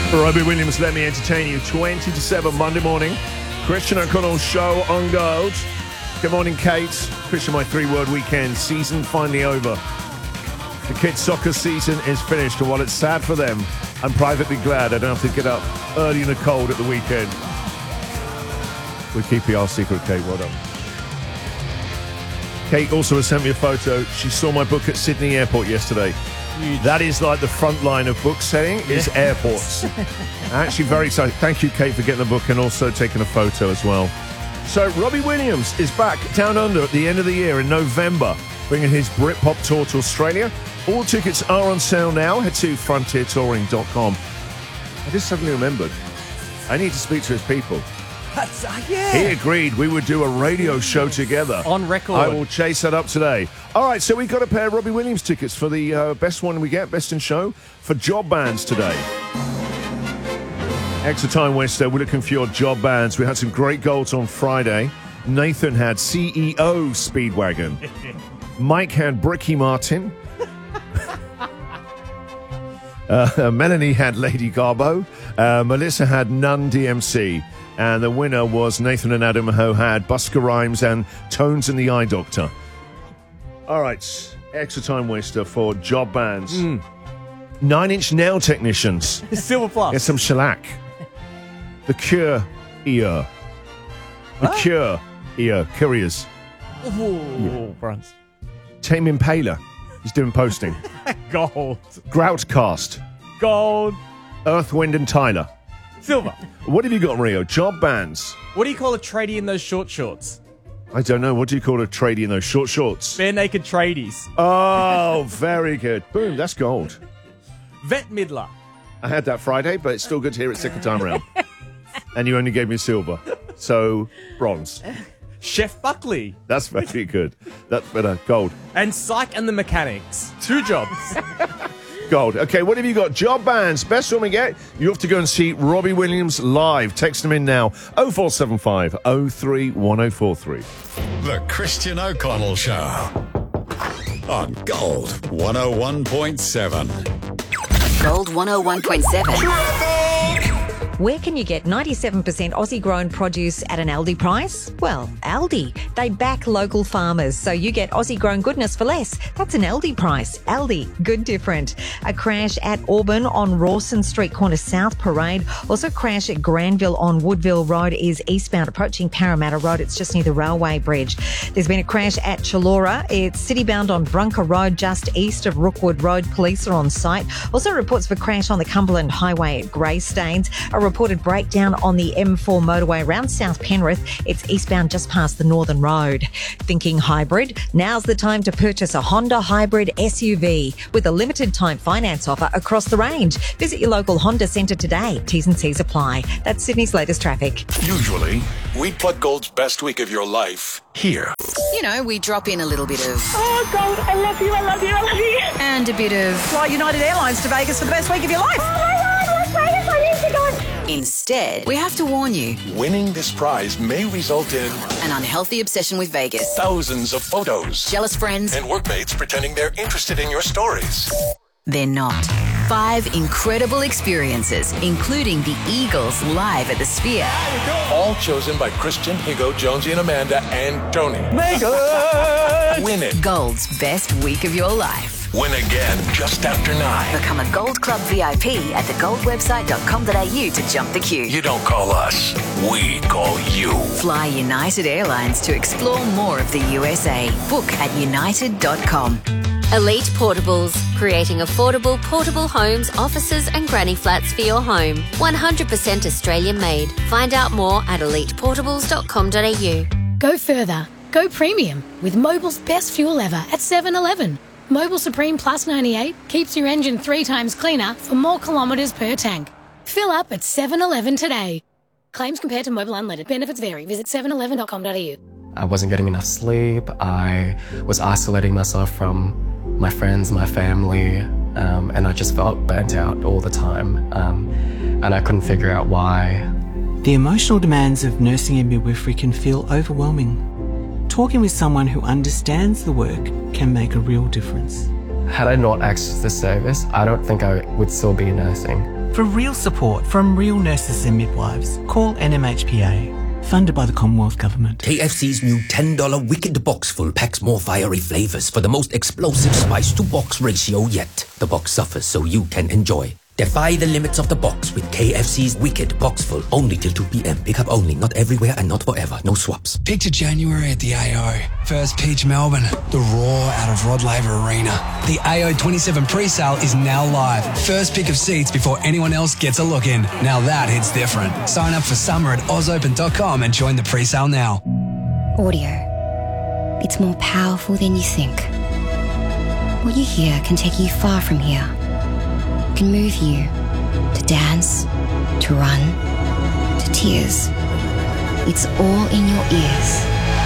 Robbie Williams, let me entertain you. 20 to 7 Monday morning. Christian O'Connell show on Gold. Good morning, Kate. Christian, my three-word weekend. Season finally over. The kids' soccer season is finished, and while it's sad for them, I'm privately glad I don't have to get up early in the cold at the weekend. We keep our secret, Kate. Well done. Kate also has sent me a photo. She saw my book at Sydney Airport yesterday. Huge. That is like the front line of book selling is airports. Actually very excited. Thank you, Kate, for getting the book and also taking a photo as well. So Robbie Williams is back down under at the end of the year in November, bringing his Britpop tour to Australia. All tickets are on sale now. Head to frontiertouring.com. I just suddenly remembered, I need to speak to his people. He agreed we would do a radio show together. On record. I will chase that up today. All right, so we've got a pair of Robbie Williams tickets for the best one we get, best in show, for job bands today. Extra time waster, we're looking for your job bands. We had some great goals on Friday. Nathan had CEO Speedwagon. Mike had Bricky Martin. Melanie had Lady Garbo. Melissa had Nun DMC. And the winner was Nathan and Adam, who had Busker Rhymes and Tones and the Eye Doctor. All right, extra time waster for job bands. 9 Inch Nail Technicians. Silver Plus. Get some shellac. The Cure ear. The Cure ear. Couriers. Oh, bronze. Tame Impala. He's doing posting. Gold. Groutcast. Gold. Earth, Wind and Tyler. Silver. What have you got, Rio? Job bands. What do you call a tradie in those short shorts? I don't know. What do you call a tradie in those short shorts? Bare naked tradies. Oh, very good. Boom, that's gold. Vet Midler. I had that Friday, but it's still good to hear it second time round. And you only gave me silver. So, bronze. Chef Buckley. That's very good. That's better. Gold. And Psych and the Mechanics. 2 jobs. Gold. Okay, what have you got? Job bands. Best one we get, you have to go and see Robbie Williams live. Text them in now. 0475 03 1043. The Christian O'Connell Show on Gold 101.7. Gold 101.7. Where can you get 97% Aussie-grown produce at an Aldi price? Well, Aldi. They back local farmers, so you get Aussie-grown goodness for less. That's an Aldi price. Aldi, good different. A crash at Auburn on Rawson Street, corner South Parade. Also crash at Granville on Woodville Road is eastbound, approaching Parramatta Road. It's just near the railway bridge. There's been a crash at Chullora. It's city-bound on Brunker Road, just east of Rookwood Road. Police are on site. Also reports of a crash on the Cumberland Highway at Greystanes. A reported breakdown on the M4 motorway around South Penrith. It's eastbound just past the Northern Road. Thinking hybrid? Now's the time to purchase a Honda hybrid SUV with a limited time finance offer across the range. Visit your local Honda centre today. T's and C's apply. That's Sydney's latest traffic. Usually, we plug Gold's best week of your life here. You know, we drop in a little bit of... Oh, Gold, I love you, I love you, I love you. And a bit of... Fly United Airlines to Vegas for the best week of your life. Oh, my God, Las Vegas, I need to go. Instead, we have to warn you. Winning this prize may result in An unhealthy obsession with Vegas. thousands of photos Jealous friends. and workmates pretending they're interested in your stories. They're not. 5 incredible experiences, including the Eagles live at the Sphere. All chosen by Christian, Higo, Jonesy, and Amanda, and Tony. Win it. Gold's best week of your life. Win again just after 9. Become a Gold Club VIP at thegoldwebsite.com.au to jump the queue. You don't call us, we call you. Fly United Airlines to explore more of the USA. Book at united.com. Elite Portables, creating affordable portable homes, offices and granny flats for your home. 100% Australian made. Find out more at eliteportables.com.au. Go further. Go premium with Mobil's best fuel ever at 7-Eleven. Mobil Supreme Plus 98 keeps your engine 3 times cleaner for more kilometres per tank. Fill up at 7-Eleven today. Claims compared to Mobil Unleaded. Benefits vary. Visit 7eleven.com.au. I wasn't getting enough sleep. I was isolating myself from my friends, my family, and I just felt burnt out all the time. And I couldn't figure out why. The emotional demands of nursing and midwifery can feel overwhelming. Talking with someone who understands the work can make a real difference. Had I not accessed this service, I don't think I would still be nursing. For real support from real nurses and midwives, call NMHPA. Funded by the Commonwealth Government. KFC's new $10 Wicked Box Full packs more fiery flavours for the most explosive spice-to-box ratio yet. The box suffers so you can enjoy. Defy the limits of the box with KFC's Wicked Box Full. Only till 2 p.m. Pick up only. Not everywhere and not forever. No swaps. Picture January at the AO. First pitch Melbourne. The roar out of Rod Laver Arena. The AO 27 pre-sale is now live. First pick of seats before anyone else gets a look in. Now that hits different. Sign up for summer at ozopen.com and join the pre-sale now. Audio. It's more powerful than you think. What you hear can take you far from here. Can move you to dance, to run, to tears. It's all in your ears.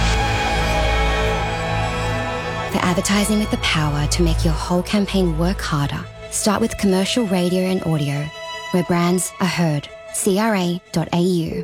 For advertising with the power to make your whole campaign work harder, start with commercial radio and audio, where brands are heard. CRA.au.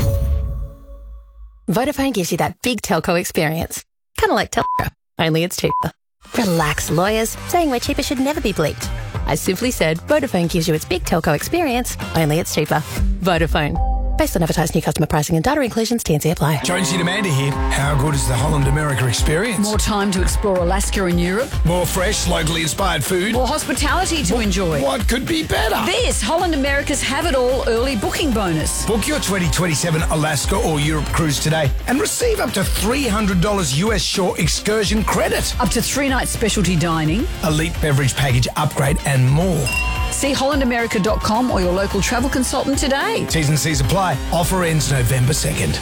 Vodafone gives you that big telco experience. Kind of like telco, only it's cheaper. Relax, lawyers. Saying we're cheaper should never be bleeped. I simply said Vodafone gives you its big telco experience, only it's cheaper. Vodafone. Based on advertised new customer pricing and data inclusions, T&C apply. Jonesy and Amanda here. How good is the Holland America experience? More time to explore Alaska and Europe. More fresh, locally inspired food. More hospitality to enjoy. What could be better? This Holland America's Have It All early booking bonus. Book your 2027 Alaska or Europe cruise today and receive up to $300 US shore excursion credit. Up to 3 nights specialty dining. Elite beverage package upgrade and more. See hollandamerica.com or your local travel consultant today. T's and C's apply. Offer ends November 2nd.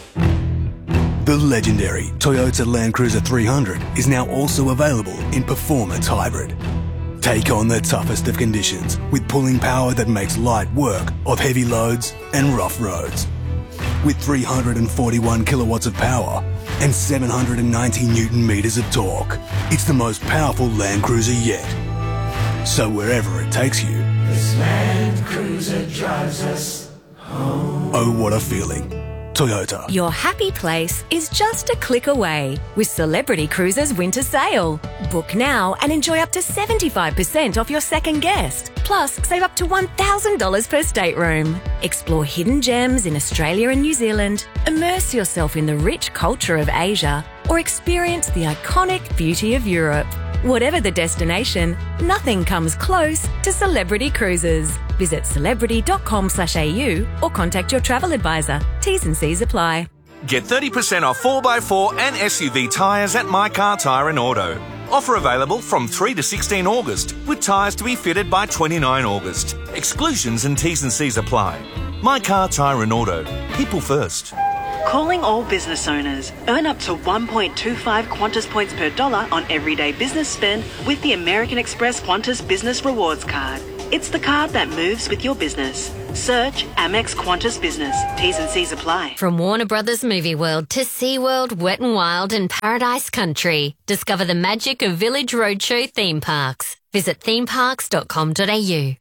The legendary Toyota Land Cruiser 300 is now also available in Performance Hybrid. Take on the toughest of conditions with pulling power that makes light work of heavy loads and rough roads. With 341 kilowatts of power and 790 Newton meters of torque, it's the most powerful Land Cruiser yet. So wherever it takes you, this Land Cruiser drives us home. Oh, what a feeling. Toyota. Your happy place is just a click away with Celebrity Cruises Winter Sale. Book now and enjoy up to 75% off your second guest. Plus, save up to $1,000 per stateroom. Explore hidden gems in Australia and New Zealand, immerse yourself in the rich culture of Asia, or experience the iconic beauty of Europe. Whatever the destination, nothing comes close to Celebrity Cruises. Visit celebrity.com/au or contact your travel advisor. T's and C's apply. Get 30% off 4x4 and SUV tyres at My Car Tyre and Auto. Offer available from 3 to 16 August, with tyres to be fitted by 29 August. Exclusions and T's and C's apply. My Car Tyre and Auto. People first. Calling all business owners. Earn up to 1.25 Qantas points per dollar on everyday business spend with the American Express Qantas Business Rewards Card. It's the card that moves with your business. Search Amex Qantas Business. T's and C's apply. From Warner Brothers Movie World to SeaWorld, Wet n Wild and Paradise Country. Discover the magic of Village Roadshow theme parks. Visit themeparks.com.au.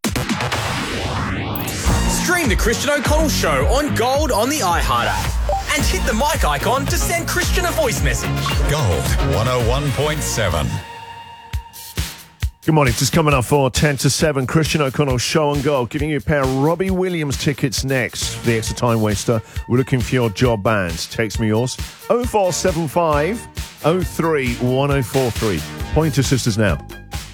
Stream the Christian O'Connell Show on Gold on the iHeart app. And hit the mic icon to send Christian a voice message. Gold 101.7. Good morning. Just coming up for 10 to 7, Christian O'Connell Show on Gold, giving you a pair of Robbie Williams tickets next. The extra time waster. We're looking for your job bands. Text me yours. 0475 03 1043. Pointer Sisters now.